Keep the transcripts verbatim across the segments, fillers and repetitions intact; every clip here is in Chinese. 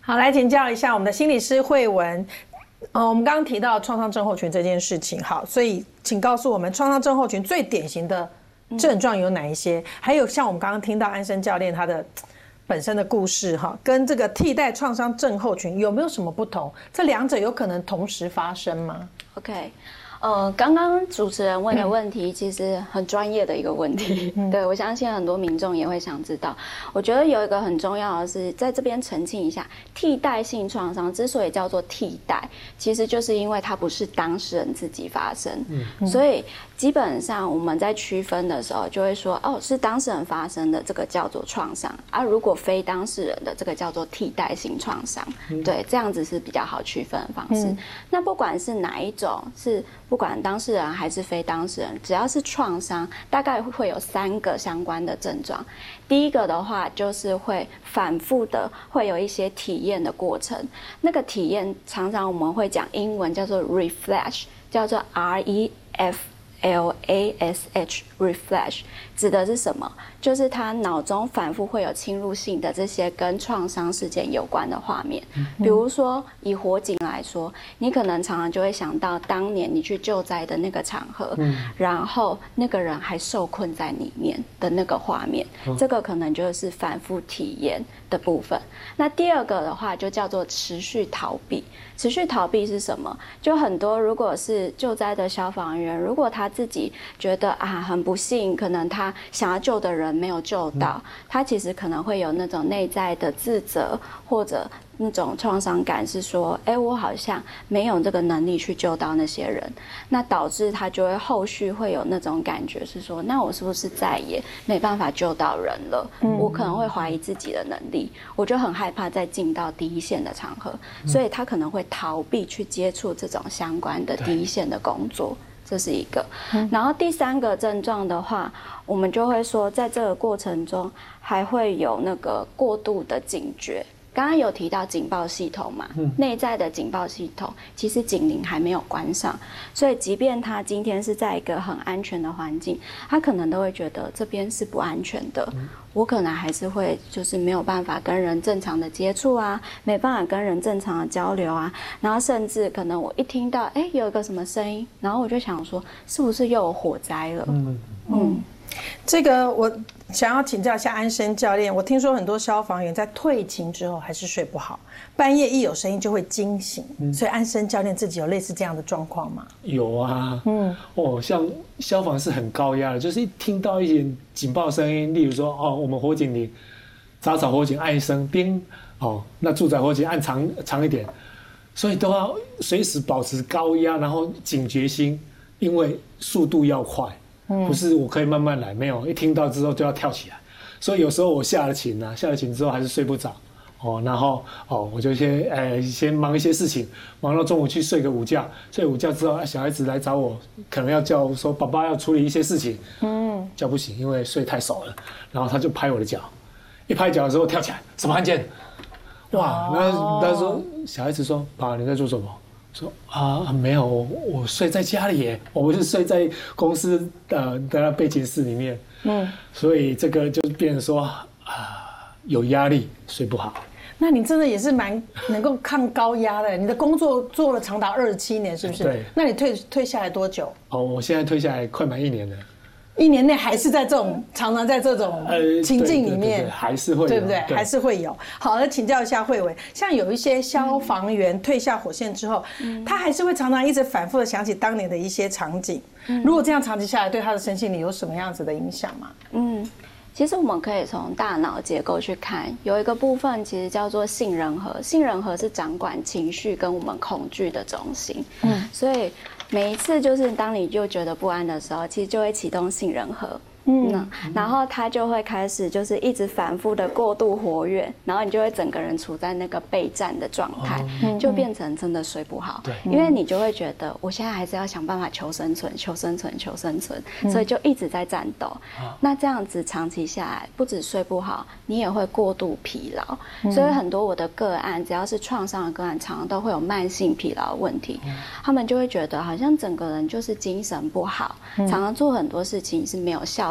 好，来请教一下我们的心理师慧文。呃，我们刚刚提到创伤症候群这件事情，好，所以请告诉我们，创伤症候群最典型的症状有哪一些？嗯、还有像我们刚刚听到安生教练他的本身的故事，哈，跟这个替代创伤症候群有没有什么不同？这两者有可能同时发生吗 ？OK。呃，刚刚主持人问的问题其实很专业的一个问题，嗯、对，我相信很多民众也会想知道。我觉得有一个很重要的是，在这边澄清一下，替代性创伤之所以叫做替代，其实就是因为它不是当事人自己发生，嗯、所以基本上我们在区分的时候就会说，哦，是当事人发生的这个叫做创伤，啊，如果非当事人的这个叫做替代性创伤，嗯、对，这样子是比较好区分的方式。嗯、那不管是哪一种是。不管当事人还是非当事人，只要是创伤，大概会有三个相关的症状。第一个的话，就是会反复的会有一些体验的过程。那个体验常常我们会讲英文叫做 reflash， 叫做 R E F L A S H，reflash 指的是什么？就是他脑中反复会有侵入性的这些跟创伤事件有关的画面。比如说以火警来说，你可能常常就会想到当年你去救灾的那个场合，嗯、然后那个人还受困在里面的那个画面，嗯、这个可能就是反复体验的部分。那第二个的话就叫做持续逃避。持续逃避是什么？就很多如果是救灾的消防员，如果他自己觉得啊很不幸，可能他想要救的人没有救到，他其实可能会有那种内在的自责或者那种创伤感，是说，哎，我好像没有这个能力去救到那些人，那导致他就会后续会有那种感觉，是说，那我是不是再也没办法救到人了？嗯、我可能会怀疑自己的能力，我就很害怕再进到第一线的场合，嗯、所以他可能会逃避去接触这种相关的第一线的工作。这是一个，然后第三个症状的话，我们就会说，在这个过程中还会有那个过度的警觉。刚刚有提到警报系统嘛，嗯、内在的警报系统其实警铃还没有关上，所以即便他今天是在一个很安全的环境，他可能都会觉得这边是不安全的，嗯、我可能还是会就是没有办法跟人正常的接触啊，没办法跟人正常的交流啊，然后甚至可能我一听到哎有一个什么声音，然后我就想说是不是又有火灾了？嗯嗯，这个我想要请教一下安生教练，我听说很多消防员在退勤之后还是睡不好，半夜一有声音就会惊醒，嗯、所以安生教练自己有类似这样的状况吗？ 有啊，嗯，哦，像消防是很高压的，就是一听到一点警报声音，例如说哦，我们火警里杂草火警按一声叮，哦，那住宅火警按长长一点，所以都要随时保持高压，然后警觉心，因为速度要快。不是我可以慢慢来，没有一听到之后就要跳起来，所以有时候我下了勤啊，下了勤之后还是睡不着，哦，然后哦我就先呃先忙一些事情，忙到中午去睡个午觉，睡午觉之后小孩子来找我，可能要叫说爸爸要处理一些事情，嗯，叫不醒，因为睡太熟了，然后他就拍我的脚，一拍脚的时候跳起来，什么案件？哇，那他说小孩子说爸你在做什么？说啊没有，我睡在家里耶，我不是睡在公司的的备勤室里面，嗯，所以这个就变成说啊有压力，睡不好。 那你真的也是蛮能够抗高压的，你的工作做了长达二十七年，是不是？ 对。 那你退退下来多久？ 哦，我现在退下来快满一年了。 一年内还是在这种常常在这种情境里面，呃、对对对对还是会有， 对不对？对还是会有。好的，请教一下慧文，像有一些消防员退下火线之后，嗯、他还是会常常一直反复的想起当年的一些场景。嗯、如果这样长期下来，对他的身心里有什么样子的影响吗？ 嗯。其实我们可以从大脑结构去看，有一个部分其实叫做杏仁核，杏仁核是掌管情绪跟我们恐惧的中心。嗯，所以每一次就是当你就觉得不安的时候，其实就会启动杏仁核。嗯，然后它就会开始就是一直反复的过度活跃，然后你就会整个人处在那个备战的状态，哦、就变成真的睡不好。对，因为你就会觉得我现在还是要想办法求生存、求生存、求生存，嗯、所以就一直在战斗。哦、那这样子长期下来，不止睡不好，你也会过度疲劳。嗯、所以很多我的个案，只要是创伤的个案，常常都会有慢性疲劳的问题。嗯、他们就会觉得好像整个人就是精神不好，嗯、常常做很多事情是没有效率。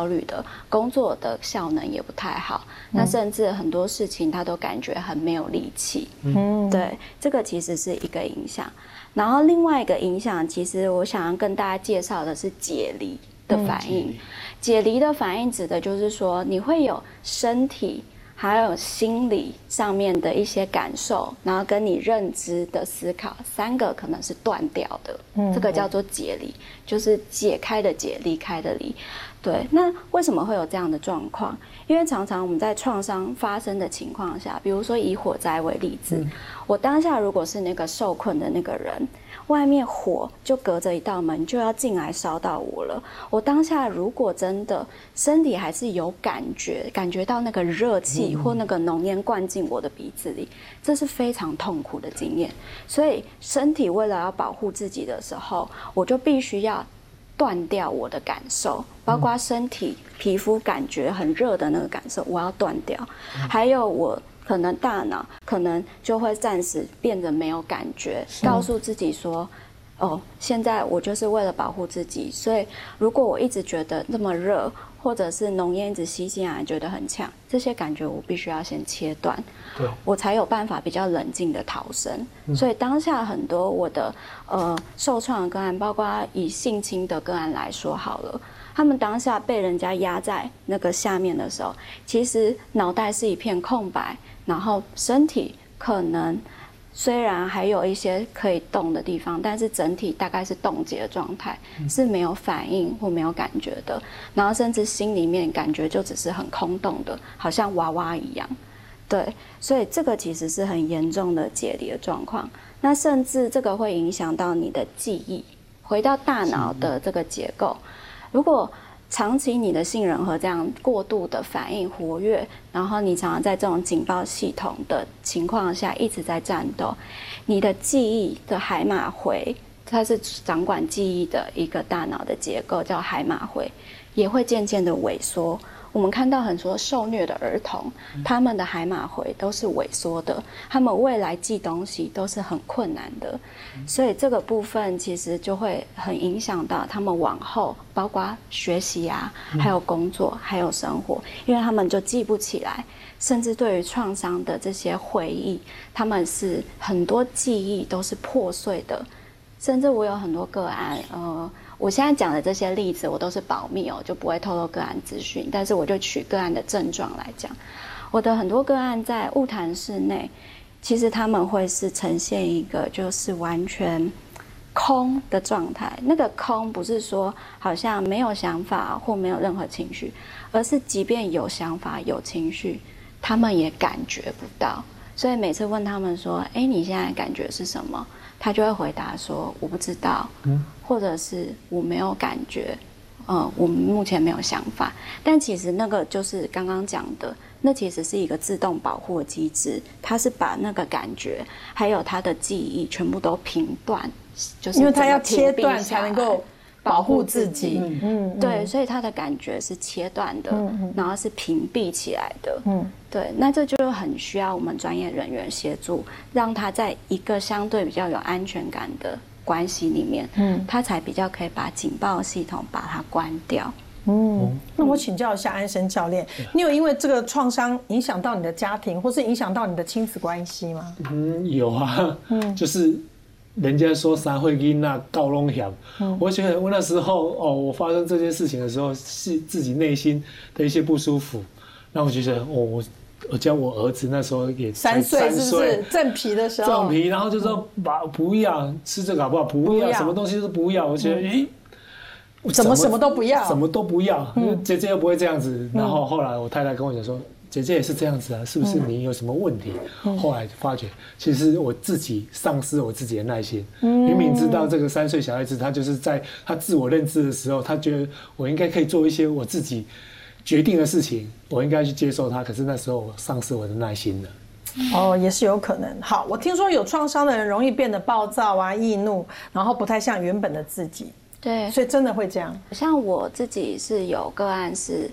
虑的，工作的效能也不太好，那甚至很多事情他都感觉很没有力气。嗯，对，这个其实是一个影响。然后另外一个影响，其实我想要跟大家介绍的是解离的反应。嗯、解离的反应指的就是说，你会有身体还有心理上面的一些感受，然后跟你认知的思考，三个可能是断掉的。嗯，这个叫做解离，就是解开的解，离开的离。对，那为什么会有这样的状况？因为常常我们在创伤发生的情况下，比如说以火灾为例子，嗯、我当下如果是那个受困的那个人，外面火就隔着一道门就要进来烧到我了。我当下如果真的身体还是有感觉，感觉到那个热气或那个浓烟灌进我的鼻子里，这是非常痛苦的经验。所以身体为了要保护自己的时候，我就必须要断掉我的感受，包括身体皮肤感觉很热的那个感受，我要断掉。还有我可能大脑可能就会暂时变得没有感觉，告诉自己说，哦，现在我就是为了保护自己，所以如果我一直觉得那么热，或者是浓烟一直吸进来觉得很呛，这些感觉我必须要先切断，我才有办法比较冷静的逃生。嗯、所以当下很多我的呃受创的个案，包括以性侵的个案来说好了，他们当下被人家压在那个下面的时候，其实脑袋是一片空白，然后身体可能虽然还有一些可以动的地方，但是整体大概是冻结的状态，嗯、是没有反应或没有感觉的，然后甚至心里面感觉就只是很空洞的，好像娃娃一样。对，所以这个其实是很严重的解离的状况。那甚至这个会影响到你的记忆，回到大脑的这个结构。如果长期你的杏仁核这样过度的反应活跃，然后你常常在这种警报系统的情况下一直在战斗，你的记忆的海马回，它是掌管记忆的一个大脑的结构，叫海马回，也会渐渐的萎缩。我们看到很多受虐的儿童，他们的海马回都是萎缩的，他们未来记东西都是很困难的，所以这个部分其实就会很影响到他们往后，包括学习啊，还有工作，还有生活，因为他们就记不起来，甚至对于创伤的这些回忆，他们是很多记忆都是破碎的，甚至我有很多个案，呃。我现在讲的这些例子我都是保密哦，就不会透露个案资讯，但是我就取个案的症状来讲，我的很多个案在晤谈室内，其实他们会是呈现一个就是完全空的状态。那个空不是说好像没有想法或没有任何情绪，而是即便有想法有情绪，他们也感觉不到。所以每次问他们说，哎，你现在感觉是什么？他就会回答说我不知道，嗯，或者是我没有感觉，呃，我们目前没有想法。但其实那个就是刚刚讲的，那其实是一个自动保护的机制，它是把那个感觉还有他的记忆全部都评断，就是因为他要切断才能够保护自己。 嗯嗯，对，所以他的感觉是切断的，嗯、然后是屏蔽起来的。嗯，对，那这就很需要我们专业人员协助，让他在一个相对比较有安全感的关系里面，嗯，他才比较可以把警报系统把它关掉。 嗯，那我请教一下安生教练，你有因为这个创伤影响到你的家庭，或是影响到你的亲子关系吗？ 嗯，有啊，嗯，就是人家说三岁囡仔教拢嫌，嗯，我觉得我那时候哦，我发生这件事情的时候，是自己内心的一些不舒服，那我觉得哦，我我教我儿子那时候也三岁，是不是正皮的时候？ 正皮，然后就说把不要吃这个好不好？不要，什么东西都不要。我觉得，诶、 嗯，怎么什么都不要？ 什么都不要。嗯，姐姐又不会这样子。然后后来我太太跟我讲说，姐姐也是这样子啊，是不是你有什么问题？嗯、后来发觉，其实我自己丧失我自己的耐心。嗯，明明知道这个三岁小孩子，他就是在他自我认知的时候，他觉得我应该可以做一些我自己决定的事情，我应该去接受它。可是那时候我丧失我的耐心了。 哦，也是有可能。好，我听说有创伤的人容易变得暴躁啊、易怒，然后不太像原本的自己。 对， 所以真的会这样。 像我自己是有个案是，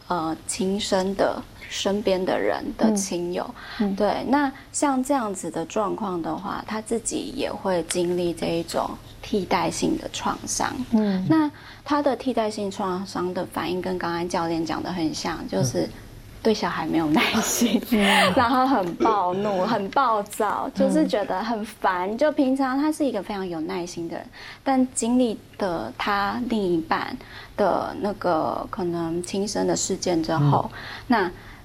呃亲生的身边的人的亲友，嗯嗯、对，那像这样子的状况的话，他自己也会经历这一种替代性的创伤。嗯，那他的替代性创伤的反应跟刚刚教练讲的很像，就是对小孩没有耐心，嗯、然后很暴怒、很暴躁，就是觉得很烦。就平常他是一个非常有耐心的人，但经历的他另一半的那个可能轻生的事件之后，嗯、那